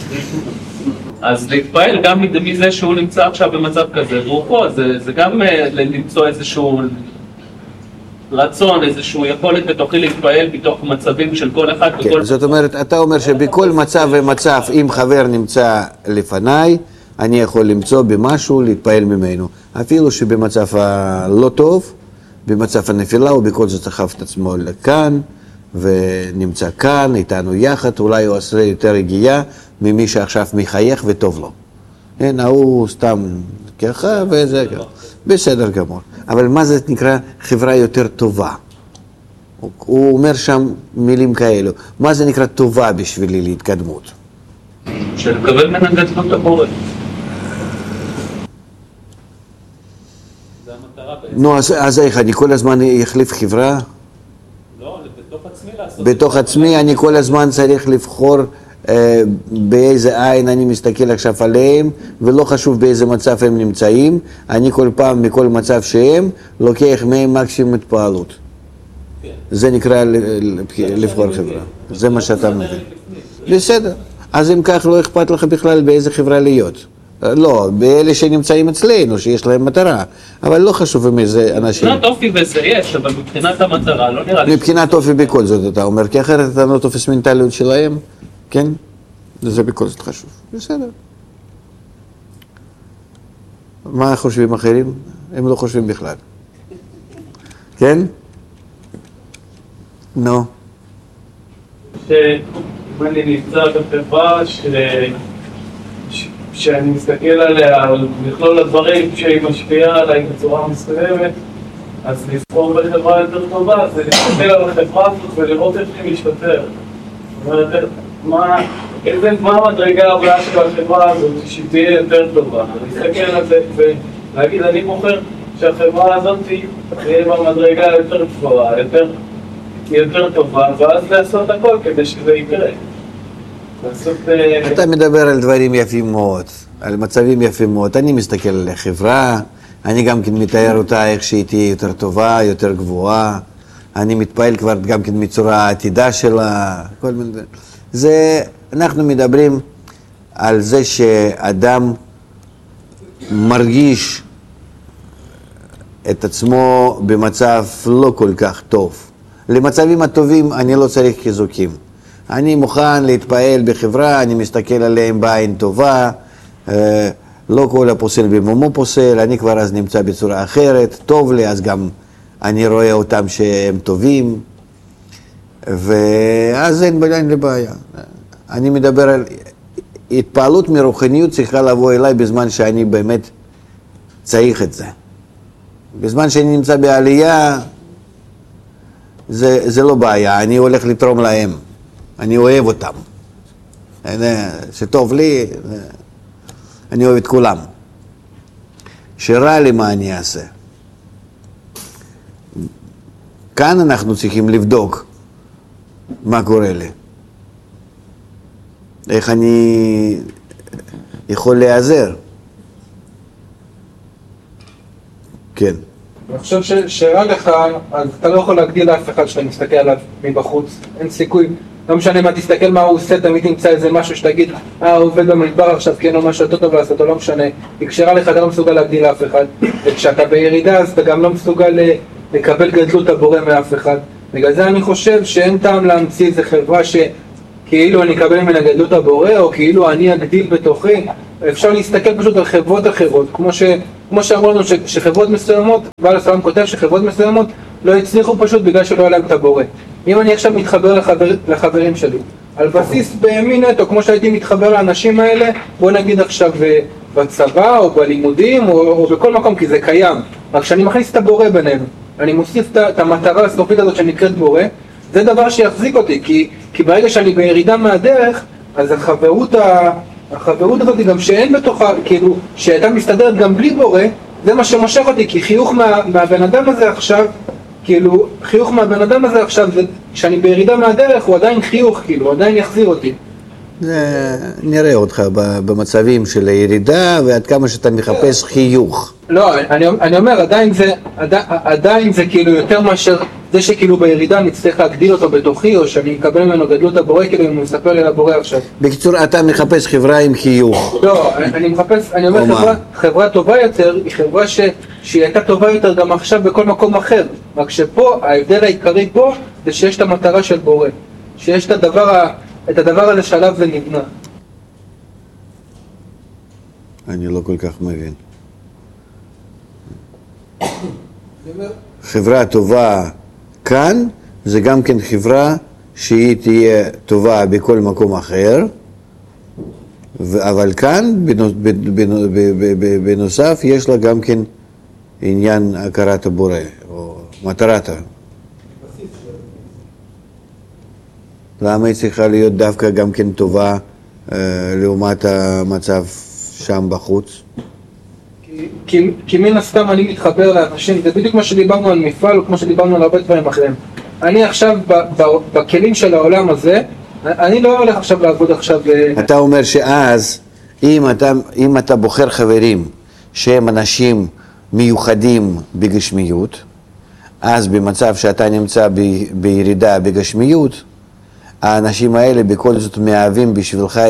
אז להתפעל גם מזה שהוא נמצא עכשיו במצב כזה, רוחו, זה גם למצוא איזשהו רצון, איזשהו יכולת בתוכי להתפעל בתוך מצבים של כל אחד. כן, זאת אומרת, אתה אומר שבכל מצב ומצב, אם חבר נמצא לפניי, אני יכול למצוא במשהו להתפעל ממנו. אפילו שבמצב הלא טוב, במצב הנפילה הוא בכל זאת סחב את עצמו לכאן, ונמצא כאן, איתנו יחד, אולי הוא עושה יותר רגיעה ממי שעכשיו מחייך וטוב לו. כן, הוא סתם ככה וזה ככה. בסדר גמור. אבל מה זה נקרא חברה יותר טובה? הוא אומר שם מילים כאלו. מה זה נקרא טובה בשבילי להתקדמות? שלקבל ממנה גדלות הבורא. זה המטרה בעצם. נו, אז איך, אני כל הזמן אחליף חברה? לא, בתוך עצמי לעשות. בתוך עצמי אני כל הזמן צריך לבחור באיזה עין אני מסתכל עכשיו עליהם, ולא חשוב באיזה מצב הם נמצאים, אני כל פעם מכל מצב שהם לוקח מהם מקסימום התפעלות. זה נקרא לבחור חברה. זה מה שאתה מבין. בסדר. אז אם כך לא אכפת לך בכלל באיזה חברה להיות. לא, באלה שנמצאים אצלנו, שיש להם מטרה, אבל לא חשוב עם איזה אנשים. מבחינת אופי וזה יש, אבל מבחינת המטרה לא נראה לי. מבחינת אופי בכל זאת אתה אומר, כי אחרת אתה לא תופס מנטליות שלהם, כן? זה בכל זאת חשוב. בסדר. מה חושבים אחרים? הם לא חושבים בכלל. כן? נו. אם אני נמצא בחברה שאני מסתכל עליה, על מכלול הדברים שהיא משפיעה עליי בצורה מסוימת, אז לבחור בחברה יותר טובה, זה להסתכל על החברה הזאת ולראות איך היא משתפר. זאת אומרת, מה המדרגה הבאה של החברה הזאת שהיא תהיה יותר טובה? להסתכל על זה ולהגיד, אני בוחר שהחברה הזאת תהיה במדרגה יותר גבוהה, יותר טובה, ואז לעשות הכל כדי שזה יקרה. אתה מדבר על דברים יפים מאוד, על מצבים יפים מאוד. אני מסתכל על החברה, אני גם כן מתאר אותה איך שהיא תהיה יותר טובה, יותר גבוהה. אני מתפעל כבר גם כן מצורה העתידה שלה, כל מיני דברים. אנחנו מדברים על זה שאדם מרגיש את עצמו במצב לא כל כך טוב. למצבים הטובים אני לא צריך חיזוקים. אני מוכן להתפעל בחברה, אני מסתכל עליהם בעין טובה, לא כל הפוסל במומו פוסל, אני כבר אז נמצא בצורה אחרת, טוב לי, אז גם אני רואה אותם שהם טובים, ואז אין בעין לבעיה. אני מדבר על התפעלות מרוחניות צריכה לבוא אליי בזמן שאני באמת צריך את זה. בזמן שאני נמצא בעלייה, זה לא בעיה, אני הולך לתרום להם, אני אוהב אותם. שטוב לי, אני אוהב את כולם. שרע לי מה אני אעשה. כאן אנחנו צריכים לבדוק מה קורה לי. איך אני יכול להיעזר. כן. אני חושב שרע לך, אז אתה לא יכול להגדיל לאף אחד שאתה מסתכל עליו מבחוץ. אין סיכוי. לא משנה מה תסתכל מה הוא עושה, תמיד נמצא איזה משהו שתגיד, הוא עובד במדבר עכשיו, כן, או משהו יותר טוב לעשות, או לא משנה. כי כשרע לך אתה לא מסוגל להגדיל לאף אחד. וכשאתה בירידה אז אתה גם לא מסוגל לקבל גדלות הבורא מאף אחד. בגלל זה אני חושב שאין טעם להמציא איזה חברה שכאילו אני אקבל ממנה גדלות הבורא, או כאילו אני אגדיל בתוכי. אפשר להסתכל פשוט על חברות אחרות, כמו שאמרו לנו שחברות מסוימות, בעל הסלם כותב שחברות מסוימות לא הצליחו פשוט בגלל שלא היה להם את הבורא. אם אני עכשיו מתחבר לחברים שלי, על בסיס בימין נטו, כמו שהייתי מתחבר לאנשים האלה, בוא נגיד עכשיו בצבא או בלימודים או בכל מקום, כי זה קיים. רק שאני מכניס את הבורא בינינו, אני מוסיף את המטרה הסופית הזאת שנקראת בורא, זה דבר שיחזיק אותי, כי ברגע שאני בירידה מהדרך, אז החברות הזאת גם שאין בתוכה, כאילו, שהייתה מסתדרת גם בלי בורא, זה מה שמושך אותי, כי חיוך מהבן אדם הזה עכשיו, כאילו, חיוך מהבן אדם הזה עכשיו, כשאני בירידה מהדרך, הוא עדיין חיוך, כאילו, הוא עדיין יחזיר אותי. נראה אותך במצבים של הירידה, ועד כמה שאתה מחפש חיוך. לא, אני אומר, עדיין זה כאילו יותר מאשר זה שכאילו בירידה אני צריך להגדיל אותו בתוכי, או שאני מקבל ממנו גדלות הבורא, כאילו אם הוא מספר לי על הבורא עכשיו. בקיצור, אתה מחפש חברה עם חיוך. לא, אני אומר חברה טובה יותר, היא חברה שהיא הייתה טובה יותר גם עכשיו בכל מקום אחר. רק שפה, ההבדל העיקרי פה, זה שיש את המטרה של בורא. שיש את הדבר הזה שעליו זה נבנה. אני לא כל כך מבין. חברה טובה כאן, זה גם כן חברה שהיא תהיה טובה בכל מקום אחר, אבל כאן בנוסף יש לה גם כן עניין הכרת הבורא, או מטרת. למה היא צריכה להיות דווקא גם כן טובה לעומת המצב שם בחוץ? כי מן הסתם אני מתחבר לאנשים, זה בדיוק מה שדיברנו על מפעל, או כמו שדיברנו על הרבה דברים אחרים. אני עכשיו בכלים של העולם הזה, אני לא הולך עכשיו לעבוד עכשיו... אתה אומר שאז, אם אתה בוחר חברים שהם אנשים מיוחדים בגשמיות, אז במצב שאתה נמצא בירידה בגשמיות, האנשים האלה בכל זאת מהווים בשבילך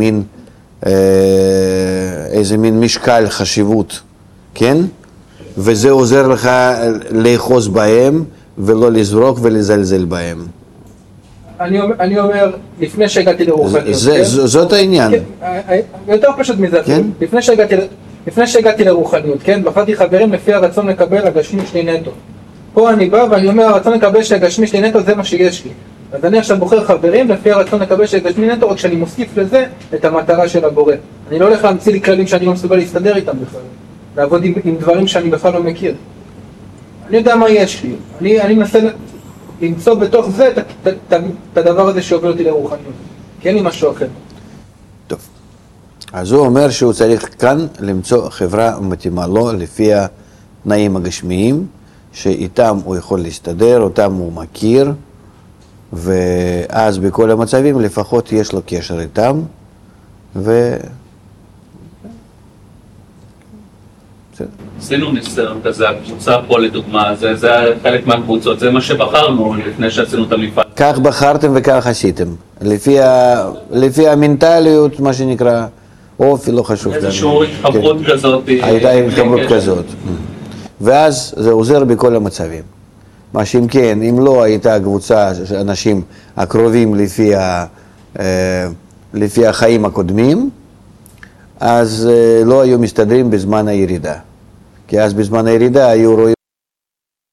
איזה מין משקל חשיבות, כן? וזה עוזר לך לאחוז בהם ולא לזרוק ולזלזל בהם. אני אומר, לפני שהגעתי לרוחניות, זאת העניין. יותר פשוט מזה, לפני שהגעתי לרוחניות, כן? בחרתי חברים לפי הרצון לקבל הגשמי שלי נטו. פה אני בא ואני אומר, הרצון לקבל שהגשמי שלי נטו זה מה שיש לי. אז אני עכשיו בוחר חברים לפי הרצון לקבל שהגשמי נטו, רק שאני מוסיף לזה את המטרה של הבורא. אני לא הולך להמציא לי כללים שאני לא מסוגל להסתדר איתם בכלל. לעבוד עם דברים שאני בכלל לא מכיר. אני יודע מה יש לי. אני מנסה למצוא בתוך זה את הדבר הזה שהוביל אותי לרוחניות. כי אין לי משהו אחר. טוב. אז הוא אומר שהוא צריך כאן למצוא חברה מתאימה לו לפי התנאים הגשמיים, שאיתם הוא יכול להסתדר, אותם הוא מכיר, ואז בכל המצבים לפחות יש לו קשר איתם, עשינו ניסיון כזה, הקבוצה פה לדוגמה, זה חלק מהקבוצות, זה מה שבחרנו לפני שעשינו את המפעל. כך בחרתם וכך עשיתם, לפי המנטליות, מה שנקרא, אופי, לא חשוב. איזושהי התחברות כזאת. הייתה התחברות כזאת. ואז זה עוזר בכל המצבים. מה שאם כן, אם לא הייתה קבוצה של אנשים הקרובים לפי החיים הקודמים, אז לא היו מסתדרים בזמן הירידה. כי אז בזמן הירידה היו